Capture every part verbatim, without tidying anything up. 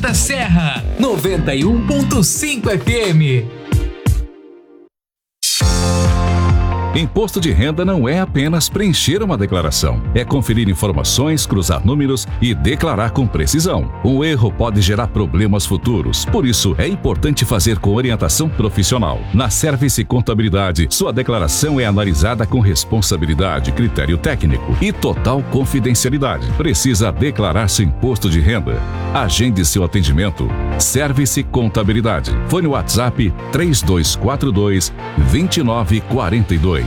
Quarta Serra, noventa e um ponto cinco F M. Imposto de renda não é apenas preencher uma declaração, é conferir informações, cruzar números e declarar com precisão. Um erro pode gerar problemas futuros, por isso é importante fazer com orientação profissional. Na Service Contabilidade, sua declaração é analisada com responsabilidade, critério técnico e total confidencialidade. Precisa declarar seu imposto de renda? Agende seu atendimento. Service Contabilidade. Fone WhatsApp três dois quatro dois, dois nove quatro dois.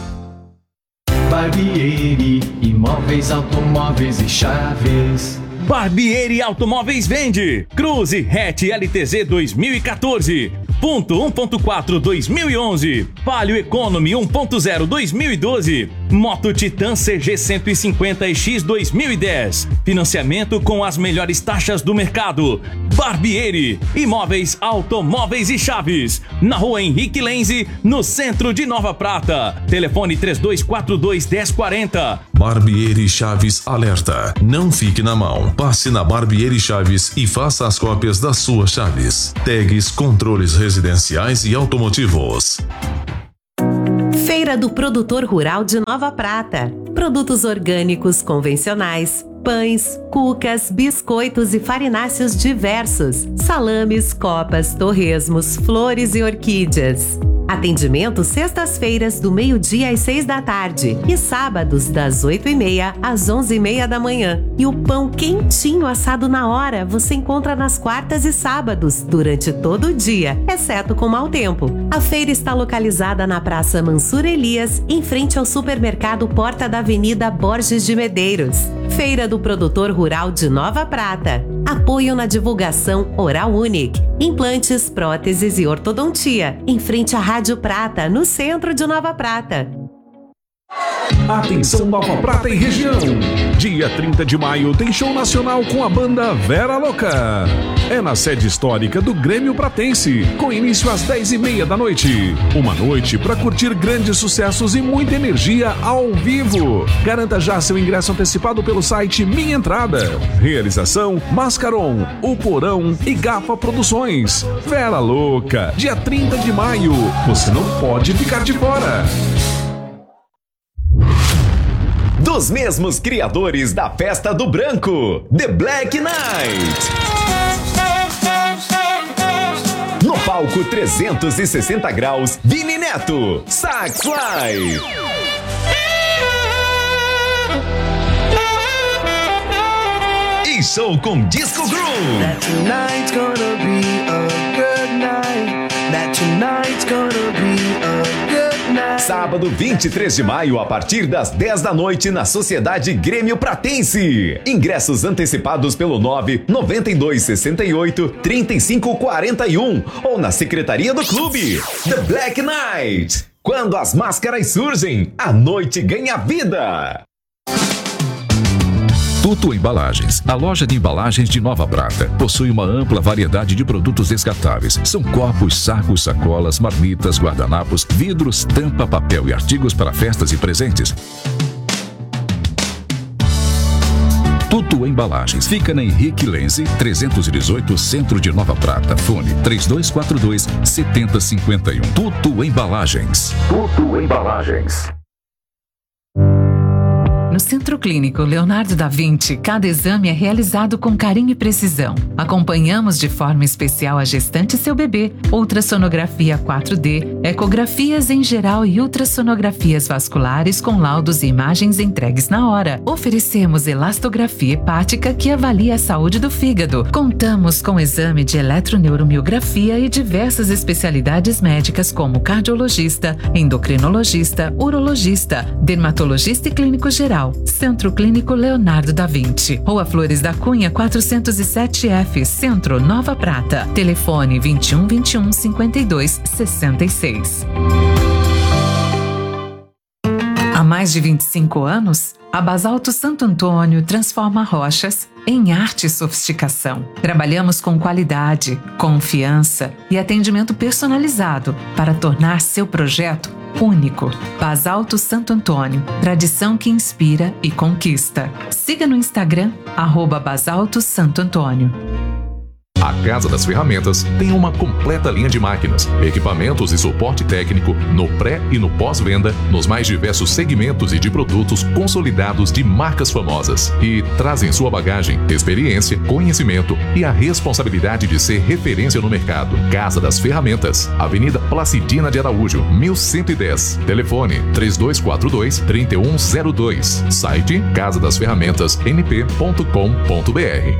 Barbieri, imóveis, automóveis e chaves. Barbieri Automóveis vende Cruze Hatch L T Z dois mil e quatorze, ponto um ponto quatro dois mil e onze, Palio Economy um ponto zero dois mil e doze, Moto Titan C G cento e cinquenta E X dois mil e dez. Financiamento com as melhores taxas do mercado. Barbieri, imóveis, automóveis e chaves. Na rua Henrique Lenze, no centro de Nova Prata. Telefone três dois quatro dois, um zero quatro zero. Barbieri Chaves alerta. Não fique na mão. Passe na Barbieri Chaves e faça as cópias das suas chaves. Tags, controles residenciais e automotivos. Feira do Produtor Rural de Nova Prata. Produtos orgânicos convencionais, pães, cucas, biscoitos e farináceos diversos, salames, copas, torresmos, flores e orquídeas. Atendimento sextas-feiras do meio-dia às seis da tarde e sábados das oito e meia às onze e meia da manhã. E o pão quentinho assado na hora você encontra nas quartas e sábados durante todo o dia, exceto com mau tempo. A feira está localizada na Praça Mansur Elias, em frente ao supermercado Porta da Avenida Borges de Medeiros. Feira do Produtor Rural de Nova Prata. Apoio na divulgação Oral Unique, implantes, próteses e ortodontia, em frente à Rádio Prata, no centro de Nova Prata. Atenção Nova Prata e região! Dia trinta de maio tem show nacional com a banda Vera Louca. É na sede histórica do Grêmio Pratense, com início às dez e meia da noite. Uma noite para curtir grandes sucessos e muita energia ao vivo. Garanta já seu ingresso antecipado pelo site Minha Entrada. Realização Mascaron, O Porão e Gafa Produções. Vera Louca, dia trinta de maio. Você não pode ficar de fora. Dos mesmos criadores da Festa do Branco, The Black Knight. No palco trezentos e sessenta graus, Vini Neto, Sax Fly. E show com Disco Groove. That tonight's gonna be a good night. That tonight's gonna be a good night. Sábado vinte e três de maio, a partir das dez da noite, na Sociedade Grêmio Pratense. Ingressos antecipados pelo nove nove dois seis oito, três cinco quatro um ou na secretaria do clube. The Black Knight. Quando as máscaras surgem, a noite ganha vida. Tutu Embalagens, a loja de embalagens de Nova Prata, possui uma ampla variedade de produtos descartáveis. São copos, sacos, sacolas, marmitas, guardanapos, vidros, tampa, papel e artigos para festas e presentes. Tutu Embalagens, fica na Henrique Lenze, trezentos e dezoito, centro de Nova Prata. Fone três dois quatro dois, sete zero cinco um. Tutu Embalagens. Tutu Embalagens. No Centro Clínico Leonardo da Vinci, cada exame é realizado com carinho e precisão. Acompanhamos de forma especial a gestante e seu bebê, ultrassonografia quatro D, ecografias em geral e ultrassonografias vasculares com laudos e imagens entregues na hora. Oferecemos elastografia hepática que avalia a saúde do fígado. Contamos com exame de eletroneuromiografia e diversas especialidades médicas como cardiologista, endocrinologista, urologista, dermatologista e clínico geral. Centro Clínico Leonardo da Vinci, Rua Flores da Cunha quatrocentos e sete F, Centro, Nova Prata. Telefone vinte e um, vinte e um, cinquenta e dois, sessenta e seis. Há mais de vinte e cinco anos, a Basalto Santo Antônio transforma rochas em arte e sofisticação. Trabalhamos com qualidade, confiança e atendimento personalizado para tornar seu projeto único. Basalto Santo Antônio, tradição que inspira e conquista. Siga no Instagram, arroba Basalto Santo Antônio. Casa das Ferramentas tem uma completa linha de máquinas, equipamentos e suporte técnico no pré e no pós-venda, nos mais diversos segmentos e de produtos consolidados de marcas famosas. E traz em sua bagagem experiência, conhecimento e a responsabilidade de ser referência no mercado. Casa das Ferramentas, Avenida Placidina de Araújo, mil cento e dez. Telefone três dois quatro dois, três um zero dois. Site casa das ferramentas n p ponto com ponto b r.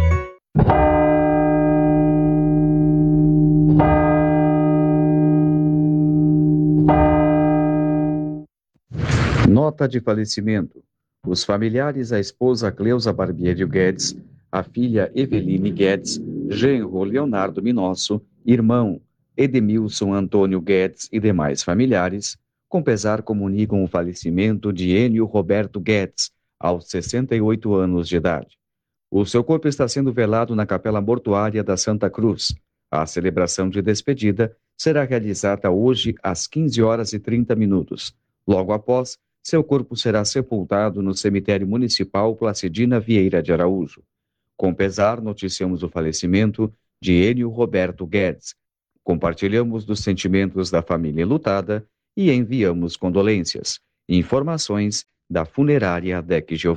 Nota de falecimento. Os familiares, a esposa Cleusa Barbieri Guedes, a filha Eveline Guedes, genro Leonardo Minosso, irmão Edemilson Antônio Guedes e demais familiares, com pesar comunicam o falecimento de Enio Roberto Guedes, aos sessenta e oito anos de idade. O seu corpo está sendo velado na Capela Mortuária da Santa Cruz. A celebração de despedida será realizada hoje às quinze horas e trinta minutos. Logo após, seu corpo será sepultado no cemitério municipal Placidina Vieira de Araújo. Com pesar, noticiamos o falecimento de Enio Roberto Guedes. Compartilhamos dos sentimentos da família enlutada e enviamos condolências. Informações da funerária Dec Giovanni.